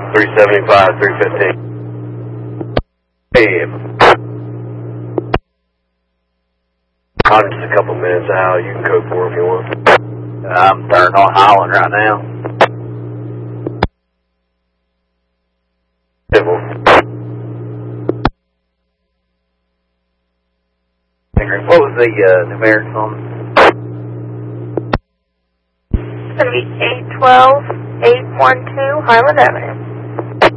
375, 315. Hey, I'm just a couple minutes out. You can code 4 if you want. I'm turning on Holland right now. Civil. What was the numerics on? It's going to be 812-812 Highland Avenue.